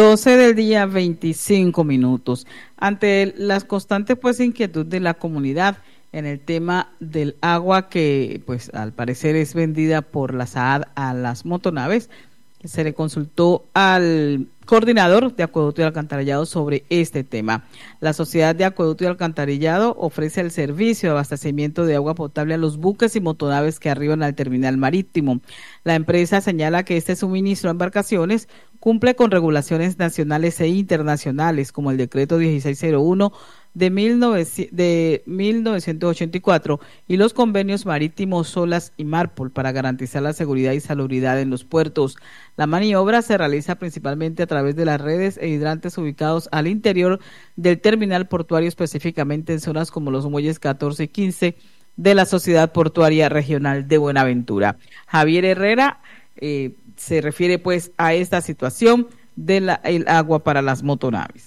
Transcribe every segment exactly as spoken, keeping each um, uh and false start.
doce del día, veinticinco minutos. Ante las constantes pues inquietud de la comunidad en el tema del agua que pues al parecer es vendida por la SAAD a las motonaves, se le consultó al coordinador de Acueducto y Alcantarillado sobre este tema. La Sociedad de Acueducto y Alcantarillado ofrece el servicio de abastecimiento de agua potable a los buques y motonaves que arriban al terminal marítimo. La empresa señala que este suministro a embarcaciones cumple con regulaciones nacionales e internacionales, como el decreto dieciséis cero uno de mil novecientos ochenta y cuatro y los convenios marítimos SOLAS y MARPOL para garantizar la seguridad y salubridad en los puertos. La maniobra se realiza principalmente a través de las redes e hidrantes ubicados al interior del terminal portuario, específicamente en zonas como los muelles catorce y quince de la Sociedad Portuaria Regional de Buenaventura. Javier Herrera eh, se refiere pues a esta situación del agua para las motonaves.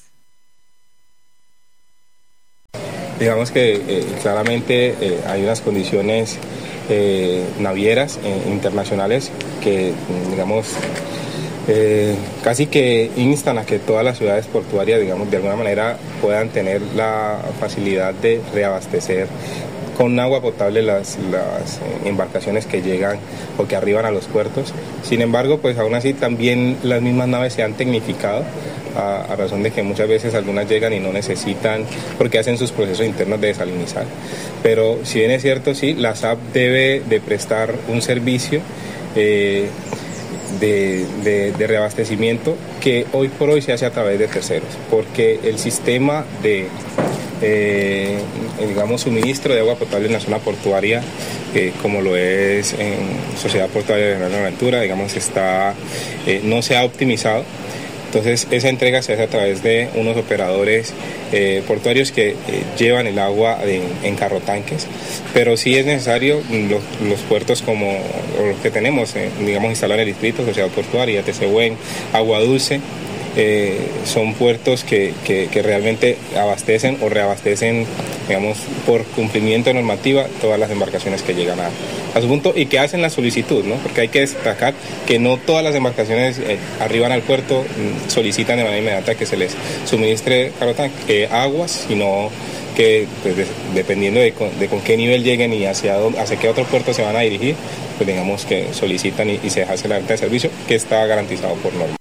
Digamos que eh, claramente eh, hay unas condiciones eh, navieras eh, internacionales que, digamos, eh, casi que instan a que todas las ciudades portuarias, digamos, de alguna manera puedan tener la facilidad de reabastecer con agua potable las, las embarcaciones que llegan o que arriban a los puertos. Sin embargo, pues aún así también las mismas naves se han tecnificado a, a razón de que muchas veces algunas llegan y no necesitan, porque hacen sus procesos internos de desalinizar. Pero si bien es cierto, sí, la S A P debe de prestar un servicio eh, de, de, de reabastecimiento que hoy por hoy se hace a través de terceros, porque el sistema de Eh, digamos, suministro de agua potable en la zona portuaria, eh, como lo es en Sociedad Portuaria de Buenaventura, digamos, está, eh, no se ha optimizado. Entonces, esa entrega se hace a través de unos operadores eh, portuarios que eh, llevan el agua en, en carrotanques, pero sí es necesario los, los puertos como los que tenemos, eh, digamos, instalados en el distrito, Sociedad Portuaria, Tesehuen, Agua Dulce. Eh, son puertos que, que, que realmente abastecen o reabastecen, digamos, por cumplimiento de normativa todas las embarcaciones que llegan a, a su punto y que hacen la solicitud, ¿no? Porque hay que destacar que no todas las embarcaciones eh, arriban al puerto, solicitan de manera inmediata que se les suministre eh, aguas, sino que pues, de, dependiendo de con, de con qué nivel lleguen y hacia, dónde, hacia qué otro puerto se van a dirigir, pues digamos que solicitan y, y se hace la venta de servicio que está garantizado por norma.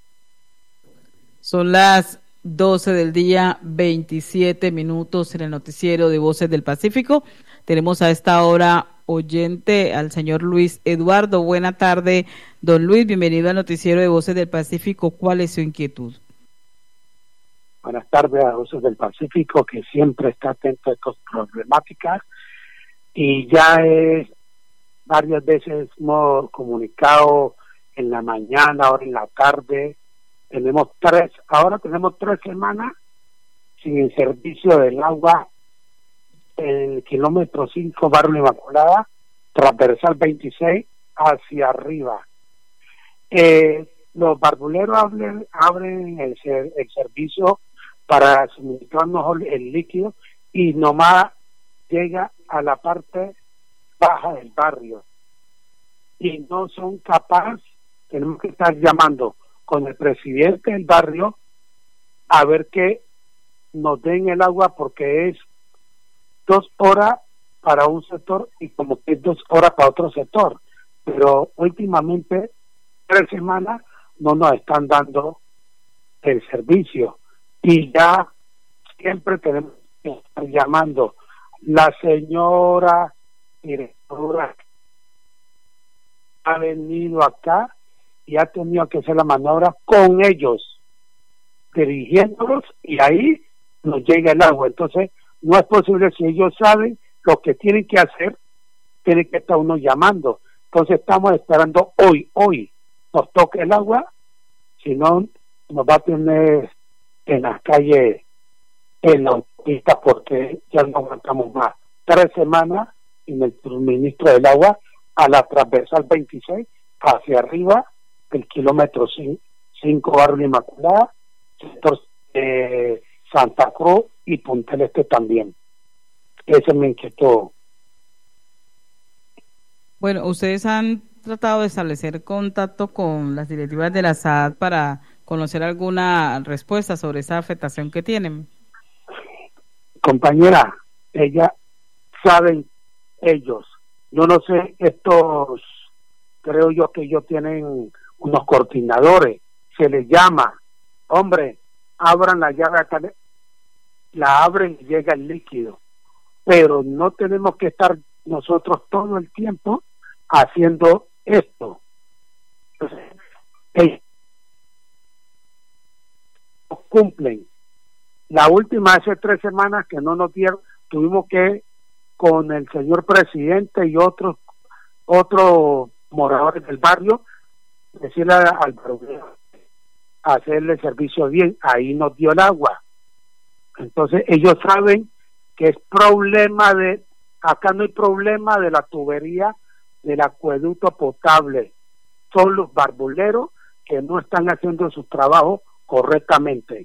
Son las doce del día, veintisiete minutos en el noticiero de Voces del Pacífico. Tenemos a esta hora oyente al señor Luis Eduardo. Buena tarde, don Luis. Bienvenido al noticiero de Voces del Pacífico. ¿Cuál es su inquietud? Buenas tardes a Voces del Pacífico, que siempre está atento a estas problemáticas. Y ya es varias veces hemos comunicado en la mañana, ahora en la tarde. Tenemos tres, ahora tenemos tres semanas sin el servicio del agua en el kilómetro cinco, Barrio Inmaculada, transversal veintiséis, hacia arriba. Eh, los barbuleros abren, abren el, el servicio para suministrarnos el líquido y nomás llega a la parte baja del barrio. Y no son capaces, tenemos que estar llamando con el presidente del barrio a ver que nos den el agua, porque es dos horas para un sector y como que es dos horas para otro sector, pero últimamente tres semanas no nos están dando el servicio y ya siempre tenemos que estar llamando. La señora directora ha venido acá y ha tenido que hacer la maniobra con ellos, dirigiéndolos, y ahí nos llega el agua. Entonces, no es posible, si ellos saben lo que tienen que hacer, tienen que estar uno llamando. Entonces, estamos esperando hoy, hoy nos toque el agua, si no, nos va a tener en las calles, en la autopista, porque ya no aguantamos más. Tres semanas en el suministro del agua a la transversal veintiséis, hacia arriba, el kilómetro cinco, Barrio Inmaculada, sector eh, Santa Cruz y Punta del Este también. Ese me inquietó. Bueno, ustedes han tratado de establecer contacto con las directivas de la S A D para conocer alguna respuesta sobre esa afectación que tienen. Compañera, ella saben ellos, yo no sé, estos, creo yo que ellos tienen unos coordinadores, se les llama, hombre, abran la llave acá, la abren y llega el líquido, pero no tenemos que estar nosotros todo el tiempo haciendo esto. Entonces, ellos cumplen. La última, hace tres semanas que no nos dieron, tuvimos que, con el señor presidente y otros otros moradores del barrio, decirle al barrio hacerle servicio bien, ahí nos dio el agua. Entonces ellos saben que es problema de, acá no hay problema de la tubería del acueducto potable, son los barboleros que no están haciendo su trabajo correctamente.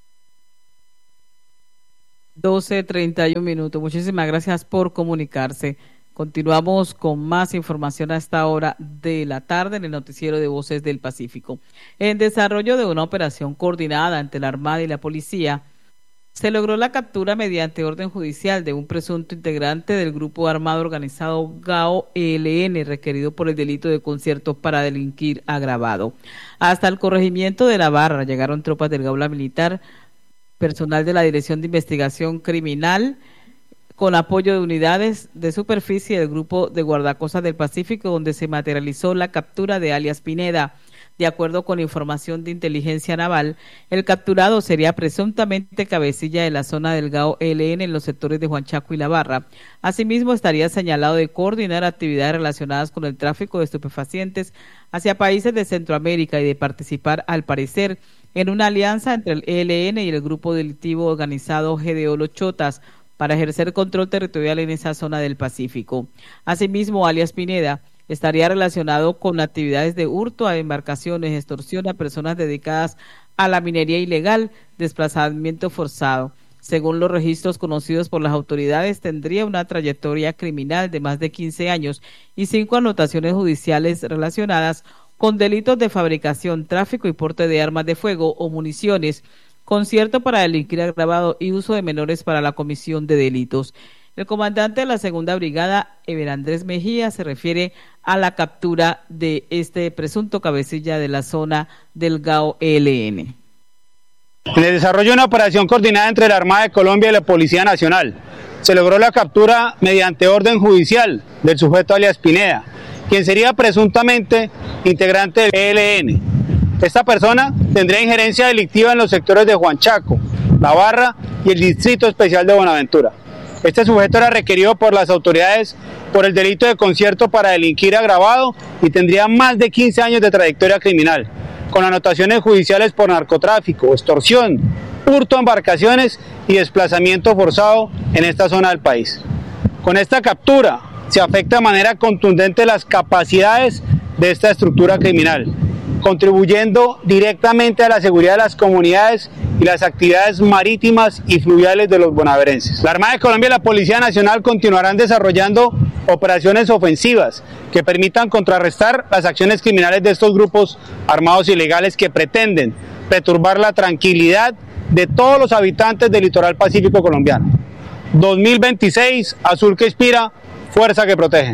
doce treinta y un minutos. Muchísimas gracias por comunicarse. Continuamos con más información a esta hora de la tarde en el noticiero de Voces del Pacífico. En desarrollo de una operación coordinada entre la Armada y la Policía, se logró la captura mediante orden judicial de un presunto integrante del grupo armado organizado G A O E L N, requerido por el delito de concierto para delinquir agravado. Hasta el corregimiento de La Barra llegaron tropas del Gaula Militar, personal de la Dirección de Investigación Criminal, con apoyo de unidades de superficie del Grupo de Guardacostas del Pacífico, donde se materializó la captura de alias Pineda. De acuerdo con información de inteligencia naval, el capturado sería presuntamente cabecilla de la zona del G A O E L N en los sectores de Huanchaco y La Barra. Asimismo, estaría señalado de coordinar actividades relacionadas con el tráfico de estupefacientes hacia países de Centroamérica y de participar, al parecer, en una alianza entre el E L N y el grupo delictivo organizado G D O Los Chotas para ejercer control territorial en esa zona del Pacífico. Asimismo, alias Pineda estaría relacionado con actividades de hurto a embarcaciones, extorsión a personas dedicadas a la minería ilegal, desplazamiento forzado. Según los registros conocidos por las autoridades, tendría una trayectoria criminal de más de quince años y cinco anotaciones judiciales relacionadas con delitos de fabricación, tráfico y porte de armas de fuego o municiones, concierto para delinquir agravado y uso de menores para la comisión de delitos. El comandante de la segunda brigada, Eber Andrés Mejía, se refiere a la captura de este presunto cabecilla de la zona del G A O E L N. En el desarrollo de una operación coordinada entre la Armada de Colombia y la Policía Nacional, se logró la captura mediante orden judicial del sujeto alias Pineda, quien sería presuntamente integrante del E L N. Esta persona tendría injerencia delictiva en los sectores de Huanchaco, La Barra y el Distrito Especial de Buenaventura. Este sujeto era requerido por las autoridades por el delito de concierto para delinquir agravado y tendría más de quince años de trayectoria criminal, con anotaciones judiciales por narcotráfico, extorsión, hurto a embarcaciones y desplazamiento forzado en esta zona del país. Con esta captura se afecta de manera contundente las capacidades de esta estructura criminal, contribuyendo directamente a la seguridad de las comunidades y las actividades marítimas y fluviales de los bonaerenses. La Armada de Colombia y la Policía Nacional continuarán desarrollando operaciones ofensivas que permitan contrarrestar las acciones criminales de estos grupos armados ilegales que pretenden perturbar la tranquilidad de todos los habitantes del litoral pacífico colombiano. dos mil veintiséis, azul que inspira, fuerza que protege.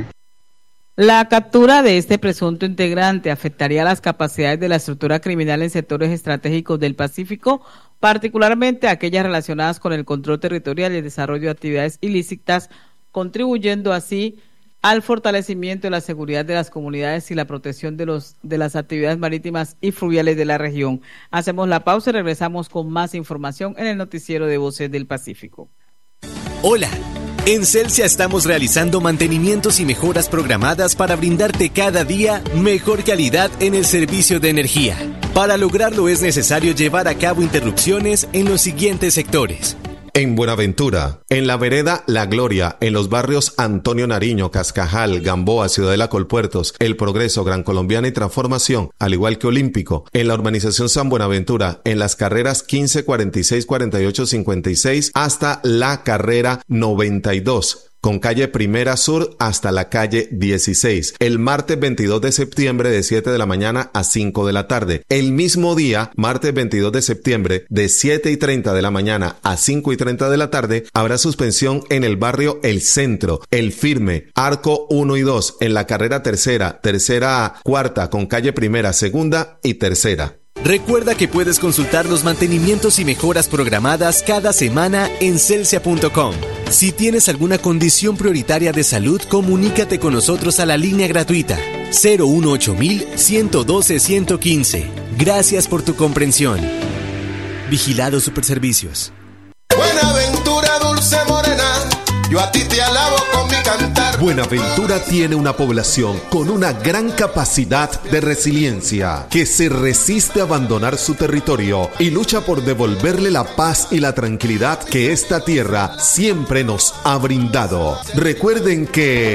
La captura de este presunto integrante afectaría las capacidades de la estructura criminal en sectores estratégicos del Pacífico, particularmente aquellas relacionadas con el control territorial y el desarrollo de actividades ilícitas, contribuyendo así al fortalecimiento de la seguridad de las comunidades y la protección de los de las actividades marítimas y fluviales de la región. Hacemos la pausa y regresamos con más información en el noticiero de Voces del Pacífico. Hola. En Celsia estamos realizando mantenimientos y mejoras programadas para brindarte cada día mejor calidad en el servicio de energía. Para lograrlo es necesario llevar a cabo interrupciones en los siguientes sectores. En Buenaventura, en la vereda La Gloria, en los barrios Antonio Nariño, Cascajal, Gamboa, Ciudadela Colpuertos, El Progreso, Gran Colombiana y Transformación, al igual que Olímpico, en la urbanización San Buenaventura, en las carreras quince, cuarenta y seis, cuarenta y ocho, cincuenta y seis hasta la carrera noventa y dos. con calle Primera Sur hasta la calle dieciséis. El martes veintidós de septiembre de siete de la mañana a cinco de la tarde. El mismo día, martes veintidós de septiembre, de siete y treinta de la mañana a cinco y treinta de la tarde, habrá suspensión en el barrio El Centro, El Firme, Arco uno y dos, en la carrera tercera, tercera A, cuarta, con calle Primera, segunda y tercera. Recuerda que puedes consultar los mantenimientos y mejoras programadas cada semana en celsia punto com. Si tienes alguna condición prioritaria de salud, comunícate con nosotros a la línea gratuita cero uno ocho mil ciento doce ciento quince. Gracias por tu comprensión. Vigilado Superservicios. Buenaventura, dulce morena, yo a ti te alabo con mi cantar. Buenaventura tiene una población con una gran capacidad de resiliencia, que se resiste a abandonar su territorio y lucha por devolverle la paz y la tranquilidad que esta tierra siempre nos ha brindado. Recuerden que